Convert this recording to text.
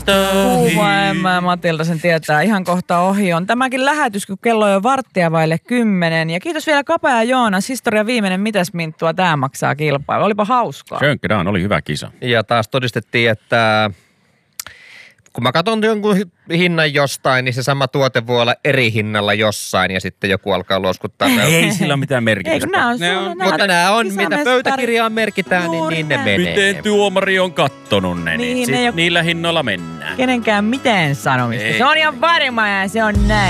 Kuuma Matilda sen tietää. Ihan kohta ohi on tämäkin lähetys, kun kello on jo 9:15. Ja kiitos vielä Kapea Joonas. Historia viimeinen, mitäs Minttua tää maksaa kilpailu. Olipa hauskaa. Schönkedaan, oli hyvä kisa. Ja taas todistettiin, että kun mä katson jonkun hinnan jostain, niin se sama tuote voi olla eri hinnalla jossain ja sitten joku alkaa luoskuttaa. Ei sillä ole mitään merkitystä. Mutta nämä on, mitä pöytäkirjaan merkitään, niin ne menee. Miten tuomari on kattonut ne, niin Niin, niillä hinnoilla mennään. Kenenkään mitään sanomista. Ei. Se on ihan varma ja se on näin.